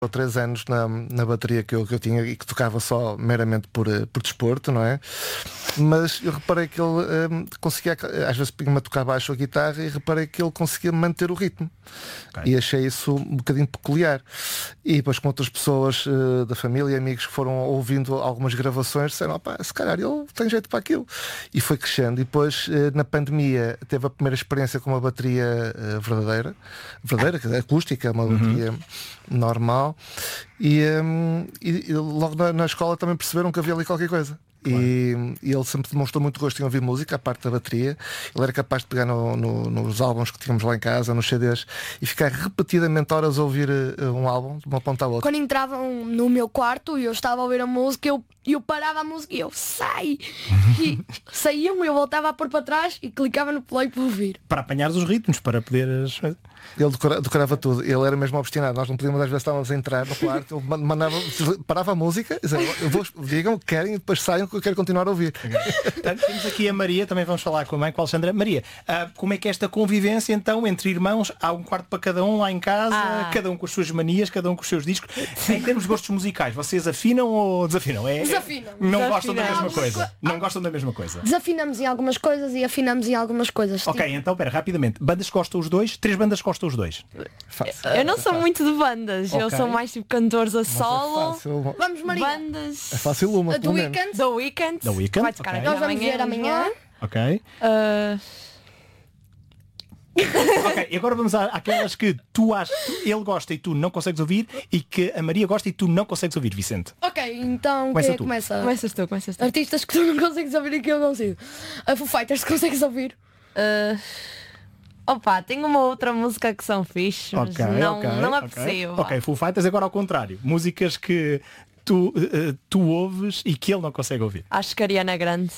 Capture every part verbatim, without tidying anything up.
ou três anos na, na bateria que eu, que eu tinha e que tocava só meramente por, por desporto, não é? Mas eu reparei que ele um, conseguia, às vezes punha-me a tocar baixo a guitarra e reparei que ele conseguia manter o ritmo. Okay. E achei isso um bocadinho peculiar. E depois com outras pessoas uh, da família e amigos que foram ouvindo algumas gravações disseram, opá, se calhar ele tem jeito para aquilo. E foi crescendo. E depois uh, na pandemia teve a primeira experiência com uma bateria uh, verdadeira, verdadeira, quer dizer, acústica, uma bateria uhum. normal. E, um, e, e logo na, na escola também perceberam que havia ali qualquer coisa. Claro. E, e ele sempre demonstrou muito gosto em ouvir música, a parte da bateria. Ele era capaz de pegar no, no, nos álbuns que tínhamos lá em casa, nos C Ds, e ficar repetidamente horas a ouvir uh, um álbum de uma ponta à outra. Quando entravam no meu quarto e eu estava a ouvir a música, eu, eu parava a música e eu sai! E saíam, eu voltava a pôr para trás e clicava no play para ouvir. Para apanhar os ritmos, para poderes... Ele decora, decorava tudo, ele era mesmo obstinado. Nós não podíamos, às vezes estávamos a entrar no quarto, ele mandava, parava a música, dizia, eu vou, digam o que querem e depois saiam que eu quero continuar a ouvir. Okay. Temos aqui a Maria, também vamos falar com a mãe, com a Alexandra. Maria, uh, como é que é esta convivência então entre irmãos? Há um quarto para cada um lá em casa, ah. cada um com as suas manias, cada um com os seus discos. Em termos de gostos musicais, vocês afinam ou desafinam? É, desafinam. Não desafinam. gostam da mesma coisa. Não gostam da mesma coisa. Desafinamos em algumas coisas e afinamos em algumas coisas. Ok, tipo... então, pera, rapidamente. Bandas que gostam os dois? Três bandas que gostam os dois? Fácil. Eu não sou muito de bandas, okay. Eu sou mais tipo cantores a solo. É vamos, Maria. Bandas. É fácil uma. The Weeknd. The Weeknd. The Weeknd. Vai tocar okay. Nós vamos ver amanhã. Ok. Uh... Ok, e agora vamos àquelas que tu achas, ele gosta e tu não consegues ouvir e que a Maria gosta e tu não consegues ouvir, Vicente. Ok, então começa quem é tu. começa? Começas tu, começas tu. Artistas que tu não consegues ouvir e que eu consigo. A Foo Fighters consegues ouvir? Uh... Opa, tem uma outra música que são fixe, mas okay, não, okay, não okay. aprecio. Ok, Foo Fighters agora ao contrário. Músicas que tu, uh, tu ouves e que ele não consegue ouvir. Acho que a Ariana Grande.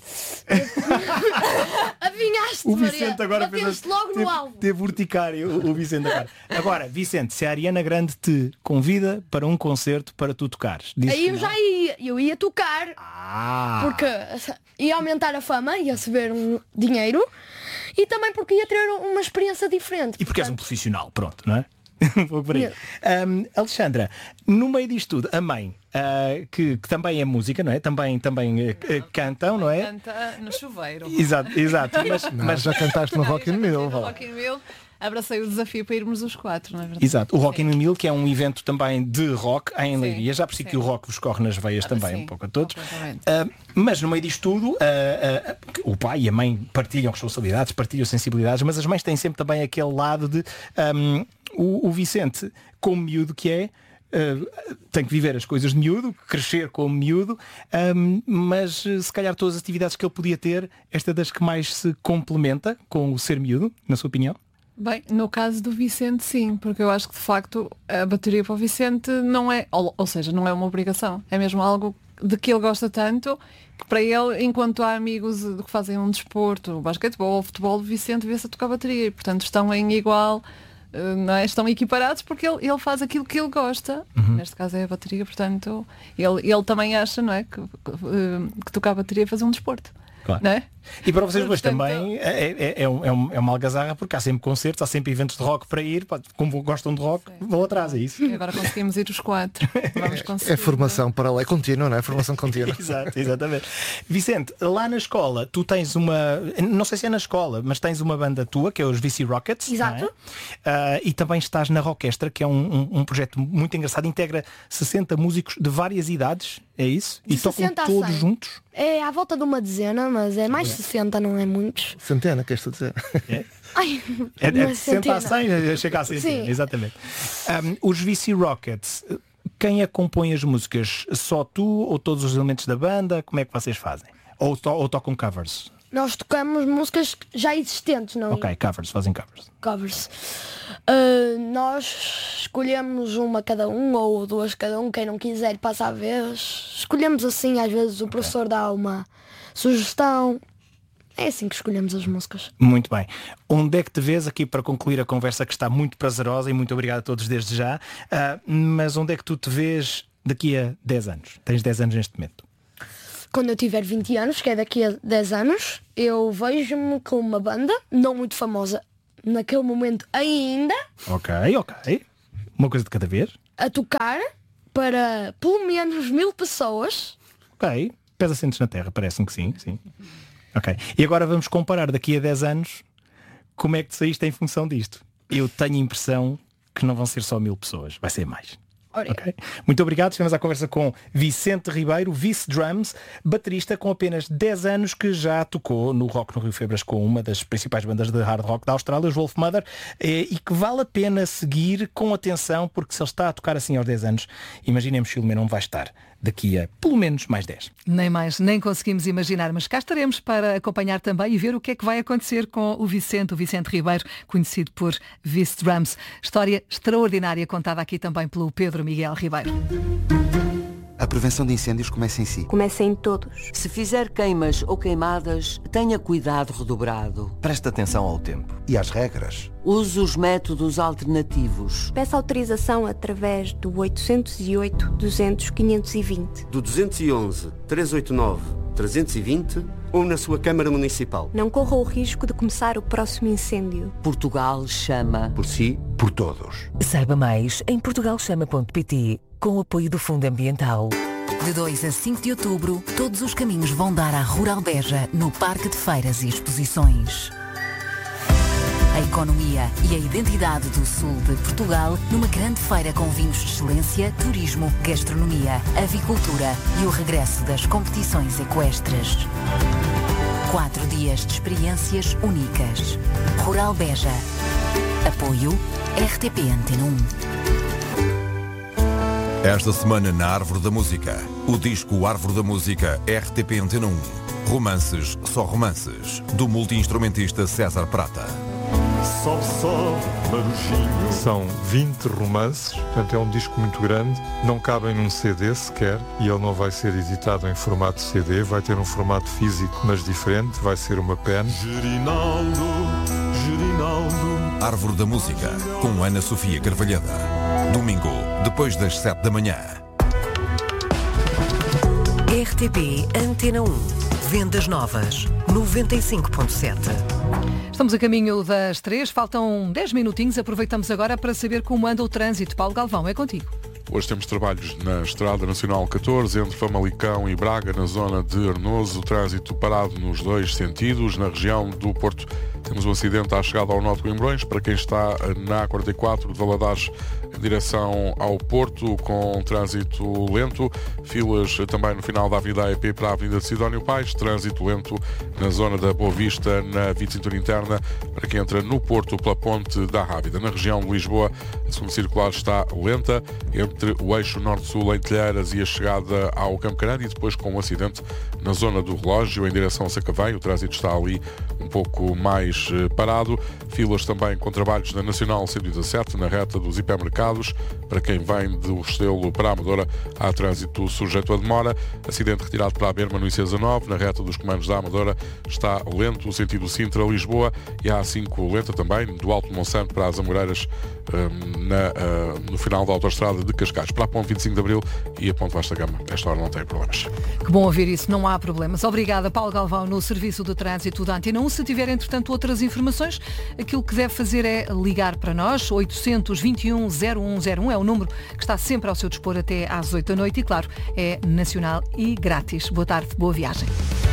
Adivinhaste, o Vicente Maria. agora fez logo teve, no álbum. Teve urticário o, o Vicente agora. Agora, Vicente, se a Ariana Grande te convida para um concerto para tu tocares. Aí eu já ia, eu ia tocar. Ah. Porque ia aumentar a fama, ia receber um dinheiro e também porque ia ter uma experiência diferente. E porque portanto... és um profissional, pronto, não é? Vou por aí. Um, Alexandra, no meio disto tudo, a mãe, uh, que, que também é música, não é? Também, também uh, cantam, não é? Canta no chuveiro. Exato, exato. Mas, não, mas já cantaste no Rock in Rio. No Rock in Rio. Abracei o desafio para irmos os quatro, não é verdade? Exato. O Rock in Rio, que é um evento também de rock em sim, Leiria. Já percebi sim. que o rock vos corre nas veias ah, também, sim, um pouco a todos. Uh, mas no meio disto tudo, uh, uh, o pai e a mãe partilham responsabilidades, partilham sensibilidades, mas as mães têm sempre também aquele lado de um, o, o Vicente, como miúdo que é, Uh, tem que viver as coisas de miúdo, crescer como miúdo, um, mas uh, se calhar todas as atividades que ele podia ter, esta é das que mais se complementa com o ser miúdo, na sua opinião? Bem, no caso do Vicente, sim, porque eu acho que de facto a bateria para o Vicente não é, ou, ou seja, não é uma obrigação, é mesmo algo de que ele gosta tanto, que para ele, enquanto há amigos que fazem um desporto, basquetebol ou futebol, o Vicente vê-se a tocar bateria e portanto estão em igual... Não é? Estão equiparados porque ele, ele faz aquilo que ele gosta, uhum. Neste caso é a bateria, portanto ele, ele também acha, não é, que, que, que tocar a bateria é fazer um desporto, claro. Não é? E para vocês dois portanto, também é, é, é, um, é, um, é uma algazarra porque há sempre concertos, há sempre eventos de rock para ir, como gostam de rock, sim. Vão atrás, é isso? E agora conseguimos ir os quatro. Vamos conseguir. É formação para lá, é contínua, não é? Formação contínua. Exato, exatamente. Vicente, lá na escola tu tens uma, não sei se é na escola, mas tens uma banda tua, que é os V C Rockets. Exato. É? Uh, e também estás na Rockestra, que é um, um, um projeto muito engraçado, integra sessenta músicos de várias idades, é isso? E tocam todos juntos? É à volta de uma dezena, mas é mais de sessenta, não é muitos. Centena, queres tu dizer? É? Ai, é, é de sessenta a cem, chega a cem, sim. Exatamente. Um, os V C Rockets, quem é que compõe as músicas? Só tu ou todos os elementos da banda? Como é que vocês fazem? Ou, to ou tocam covers? Nós tocamos músicas já existentes, não? Ok, covers, fazem covers. Covers. Uh, nós escolhemos uma cada um ou duas cada um, quem não quiser passa a vez. Escolhemos assim, às vezes o okay. professor dá uma sugestão. É assim que escolhemos as músicas. Muito bem. Onde é que te vês aqui para concluir a conversa que está muito prazerosa e muito obrigado a todos desde já, uh, mas onde é que tu te vês daqui a dez anos? Tens dez anos neste momento. Quando eu tiver vinte anos, que é daqui a dez anos, eu vejo-me com uma banda, não muito famosa naquele momento ainda. Ok, ok. Uma coisa de cada vez. a tocar para pelo menos mil pessoas. Ok, pés assentes na terra, parece-me que sim, sim. Ok, e agora vamos comparar daqui a dez anos como é que te saíste em função disto. Eu tenho a impressão que não vão ser só mil pessoas, vai ser mais. Okay. Muito obrigado, estivemos à conversa com Vicente Ribeiro, Vice Drums, baterista com apenas dez anos, que já tocou no Rock no Rio Febras com uma das principais bandas de hard rock da Austrália, os Wolfmother, e que vale a pena seguir com atenção, porque se ele está a tocar assim aos dez anos, imaginemos que o Filomena não vai estar daqui a pelo menos mais dez. Nem mais, nem conseguimos imaginar, mas cá estaremos para acompanhar também e ver o que é que vai acontecer com o Vicente, o Vicente Ribeiro, conhecido por Vice Drums. História extraordinária contada aqui também pelo Pedro Miguel Ribeiro. A prevenção de incêndios começa em si. Começa em todos. Se fizer queimas ou queimadas, tenha cuidado redobrado. Preste atenção ao tempo e às regras. Use os métodos alternativos. Peça autorização através do oitocentos e oito, duzentos, quinhentos e vinte. Do duzentos e onze, trezentos e oitenta e nove, trezentos e vinte ou na sua Câmara Municipal. Não corra o risco de começar o próximo incêndio. Portugal chama. Por si, por todos. Saiba mais em portugal chama ponto pt, com o apoio do Fundo Ambiental. De dois a cinco de outubro, todos os caminhos vão dar à Rural Beja, no Parque de Feiras e Exposições. A economia e a identidade do sul de Portugal numa grande feira com vinhos de excelência, turismo, gastronomia, avicultura e o regresso das competições equestres. Quatro dias de experiências únicas. Rural Beja. Apoio R T P Antena um. Esta semana na Árvore da Música, o disco Árvore da Música R T P Antena um. Romances, só romances, do multi-instrumentista César Prata. Sobe, sobe, marujinho. São vinte romances, portanto é um disco muito grande, não cabem num C D sequer e ele não vai ser editado em formato C D, vai ter um formato físico mas diferente, vai ser uma pen. Gerinaldo, Gerinaldo. Árvore da Música, com Ana Sofia Carvalhada. Domingo, depois das sete da manhã. R T P Antena um. Vendas novas, noventa e cinco ponto sete. Estamos a caminho das três, faltam dez minutinhos, aproveitamos agora para saber como anda o trânsito. Paulo Galvão, é contigo. Hoje temos trabalhos na Estrada Nacional catorze, entre Famalicão e Braga, na zona de Arnoso. O trânsito parado nos dois sentidos. Na região do Porto temos um acidente à chegada ao Nó de Coimbrões. Para quem está na A quarenta e quatro de Valadares em direção ao Porto, com trânsito lento. Filas também no final da Avenida A E P para a Avenida de Sidónio Pais. Trânsito lento na zona da Boa Vista, na vinte cintura interna, para quem entra no Porto pela Ponte da Rábida. Na região de Lisboa, a segunda circular está lenta entre o eixo norte-sul em Telheiras e a chegada ao Campo Grande, e depois com um acidente na zona do Relógio em direção a Sacavém. O trânsito está ali um pouco mais parado. Filas também com trabalhos na Nacional cento e dezassete, na reta dos hipermercados. Para quem vem do Restelo para a Amadora, há trânsito sujeito a demora. Acidente retirado para a Berma no I C dezanove, na reta dos comandos da Amadora está lento o sentido Sintra-Lisboa, e a A cinco lenta também, do Alto Monsanto para as Amoreiras, um, na, uh, no final da autoestrada de Cascais, para a Ponte vinte e cinco de Abril e a Ponte Vasta Gama. Esta hora não tem problemas. Que bom ouvir isso, não há problemas. Obrigada, Paulo Galvão, no Serviço do Trânsito da Antena um. Se tiver, entretanto, outras informações, aquilo que deve fazer é ligar para nós. oitocentos, vinte e um, zero um zero um é o número que está sempre ao seu dispor até às oito da noite e, claro, é nacional e grátis. Boa tarde, boa viagem.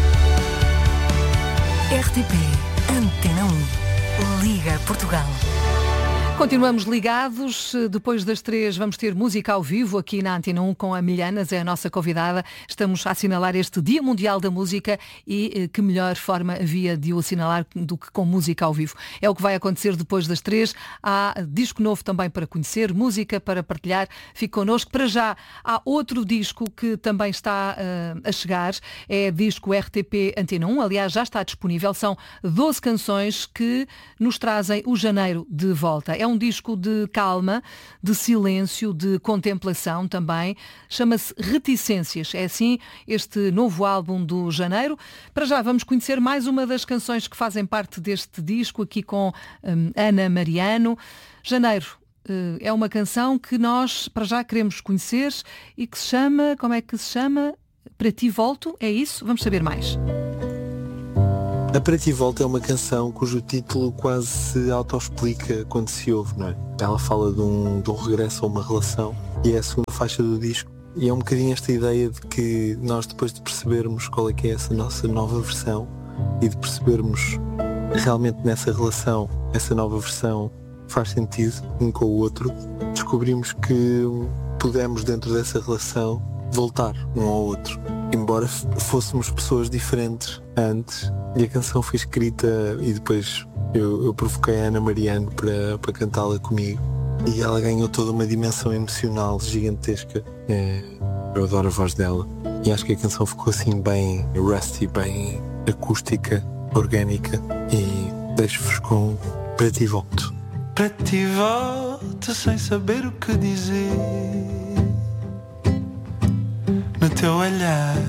R T P Antena um. Liga Portugal. Continuamos ligados. Depois das três vamos ter música ao vivo aqui na Antena um com a Milhanas, é a nossa convidada. Estamos a assinalar este Dia Mundial da Música e que melhor forma havia de o assinalar do que com música ao vivo. É o que vai acontecer depois das três. Há disco novo também para conhecer, música para partilhar. Fique connosco. Para já há outro disco que também está uh, a chegar. É disco R T P Antena um. Aliás, já está disponível. São doze canções que nos trazem o janeiro de volta. É um disco de calma, de silêncio, de contemplação também. Chama-se Reticências. É assim este novo álbum do janeiro. Para já vamos conhecer mais uma das canções que fazem parte deste disco, aqui com um, Ana Mariano. Janeiro uh, é uma canção que nós para já queremos conhecer e que se chama, como é que se chama? Para Ti Volto, é isso? Vamos saber mais. A Para Ti Volta é uma canção cujo título quase se auto-explica quando se ouve, não é? Ela fala de um, de um regresso a uma relação e é a segunda faixa do disco. E é um bocadinho esta ideia de que nós, depois de percebermos qual é que é essa nossa nova versão e de percebermos realmente nessa relação, essa nova versão faz sentido um com o outro, descobrimos que pudemos dentro dessa relação voltar um ao outro. Embora fôssemos pessoas diferentes antes, e a canção foi escrita e depois eu, eu provoquei a Ana Mariano para, para cantá-la comigo e ela ganhou toda uma dimensão emocional gigantesca. É, eu adoro a voz dela e acho que a canção ficou assim bem rusty, bem acústica, orgânica e deixo-vos com Para Ti Volto. Para ti volto sem saber o que dizer, no teu olhar